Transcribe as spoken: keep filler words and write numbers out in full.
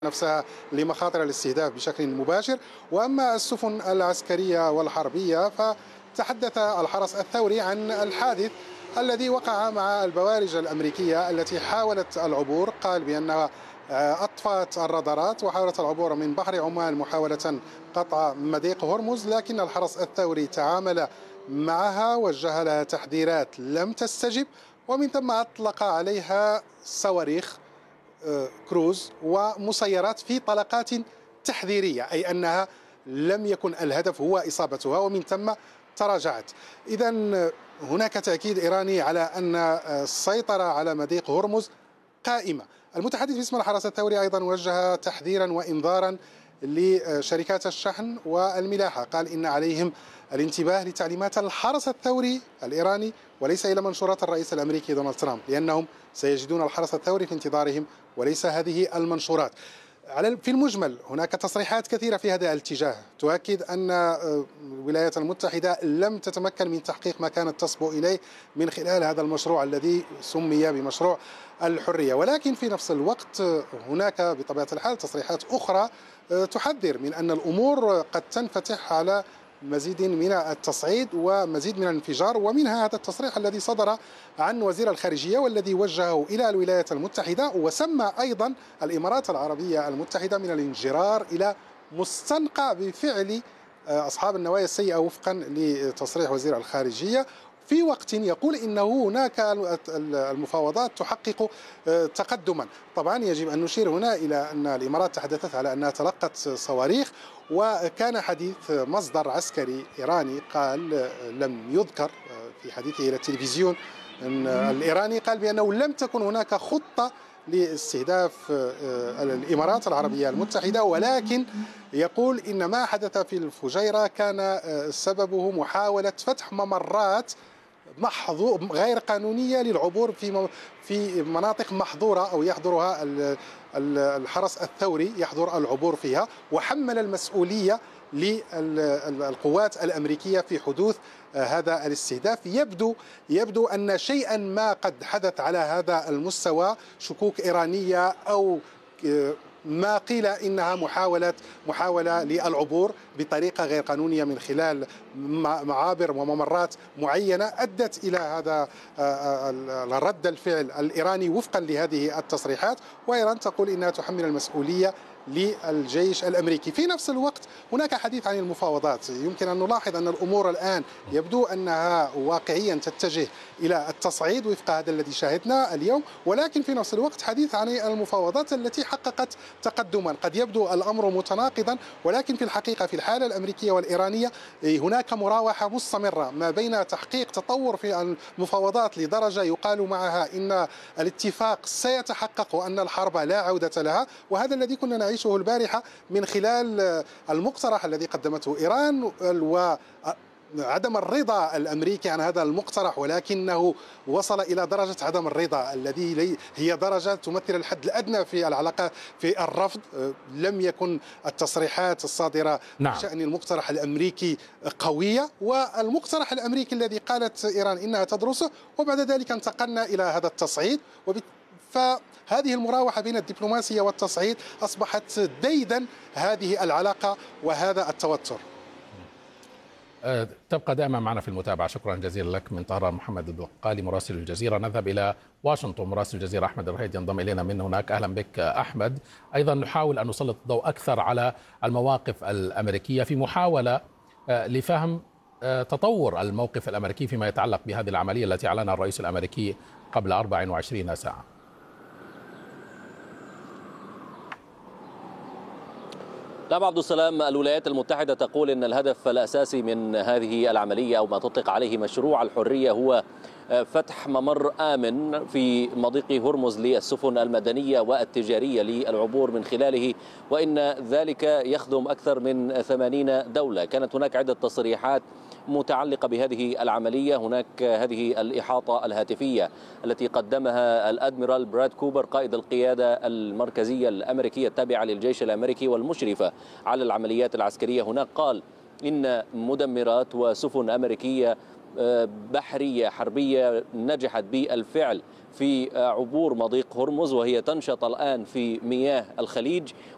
نفسها لمخاطر الاستهداف بشكل مباشر. وأما السفن العسكرية والحربية فتحدث الحرس الثوري عن الحادث الذي وقع مع البوارج الأمريكية التي حاولت العبور. قال بأنها أطفأت الرادارات وحاولت العبور من بحر عمان محاولة قطع مضيق هرمز، لكن الحرس الثوري تعامل معها، وجه لها تحذيرات لم تستجب، ومن ثم أطلق عليها صواريخ كروز ومسيرات في طلقات تحذيرية، أي أنها لم يكن الهدف هو إصابتها، ومن ثم تراجعت. إذا هناك تأكيد إيراني على أن السيطرة على مضيق هرمز قائمة. المتحدث باسم الحرس الثوري أيضا وجه تحذيرا وإنذارا لشركات الشحن والملاحة. قال إن عليهم الانتباه لتعليمات الحرس الثوري الإيراني وليس إلى منشورات الرئيس الأمريكي دونالد ترامب، لأنهم سيجدون الحرس الثوري في انتظارهم وليس هذه المنشورات. في المجمل هناك تصريحات كثيرة في هذا الاتجاه تؤكد أن الولايات المتحدة لم تتمكن من تحقيق ما كانت تصبو إليه من خلال هذا المشروع الذي سمي بمشروع الحرية، ولكن في نفس الوقت هناك بطبيعة الحال تصريحات أخرى تحذر من أن الأمور قد تنفتح على مزيد من التصعيد ومزيد من الانفجار، ومنها هذا التصريح الذي صدر عن وزير الخارجية والذي وجهه إلى الولايات المتحدة، وسمى أيضا الإمارات العربية المتحدة من الانجرار إلى مستنقع بفعل أصحاب النوايا السيئة وفقا لتصريح وزير الخارجية، في وقت يقول إنه هناك المفاوضات تحقق تقدما. طبعا يجب أن نشير هنا إلى أن الإمارات تحدثت على أنها تلقت صواريخ، وكان حديث مصدر عسكري إيراني قال لم يذكر في حديثه إلى التلفزيون الإيراني، قال بأنه لم تكن هناك خطة لاستهداف الإمارات العربية المتحدة، ولكن يقول إن ما حدث في الفجيرة كان سببه محاولة فتح ممرات محظور غير قانونية للعبور في في مناطق محظورة أو يحظرها الحرس الثوري يحظر العبور فيها، وحمل المسؤولية للقوات الأمريكية في حدوث هذا الاستهداف. يبدو يبدو أن شيئا ما قد حدث على هذا المستوى، شكوك إيرانية أو ما قيل إنها محاولة محاولة للعبور بطريقة غير قانونية من خلال معابر وممرات معينة أدت إلى هذا رد الفعل الإيراني وفقا لهذه التصريحات، وإيران تقول إنها تحمل المسؤولية للجيش الأمريكي. في نفس الوقت هناك حديث عن المفاوضات. يمكن أن نلاحظ أن الأمور الآن يبدو أنها واقعيا تتجه إلى التصعيد وفق هذا الذي شاهدنا اليوم، ولكن في نفس الوقت حديث عن المفاوضات التي حققت تقدما. قد يبدو الأمر متناقضا، ولكن في الحقيقة في الحالة الأمريكية والإيرانية هناك مراوحة مستمرة ما بين تحقيق تطور في المفاوضات لدرجة يقال معها إن الاتفاق سيتحقق وأن الحرب لا عودة لها، وهذا الذي كنا نعيشه البارحة من خلال المقترح الذي قدمته إيران وعدم الرضا الأمريكي عن هذا المقترح، ولكنه وصل إلى درجة عدم الرضا الذي هي درجة تمثل الحد الأدنى في العلاقة في الرفض. لم يكن التصريحات الصادرة نعم. بشأن المقترح الأمريكي قوية، والمقترح الأمريكي الذي قالت إيران إنها تدرسه، وبعد ذلك انتقلنا إلى هذا التصعيد. فهذه المراوحة بين الدبلوماسية والتصعيد أصبحت ديدا هذه العلاقة وهذا التوتر. تبقى دائما معنا في المتابعة. شكرا جزيلا لك. من طهران محمد الدقالي مراسل الجزيرة. نذهب إلى واشنطن. مراسل الجزيرة أحمد الرهيد ينضم إلينا من هناك. أهلا بك أحمد. أيضا نحاول أن نسلط الضوء أكثر على المواقف الأمريكية في محاولة لفهم تطور الموقف الأمريكي فيما يتعلق بهذه العملية التي أعلنها الرئيس الأمريكي قبل أربع وعشرين ساعة. نعم عبد السلام، الولايات المتحدة تقول أن الهدف الأساسي من هذه العملية أو ما تطلق عليه مشروع الحرية هو فتح ممر آمن في مضيق هرمز للسفن المدنية والتجارية للعبور من خلاله، وإن ذلك يخدم أكثر من ثمانين دولة. كانت هناك عدة تصريحات متعلقة بهذه العملية. هناك هذه الإحاطة الهاتفية التي قدمها الأدميرال براد كوبر قائد القيادة المركزية الأمريكية التابعة للجيش الأمريكي والمشرفة على العمليات العسكرية. هناك قال إن مدمرات وسفن أمريكية بحرية حربية نجحت بالفعل في عبور مضيق هرمز، وهي تنشط الآن في مياه الخليج،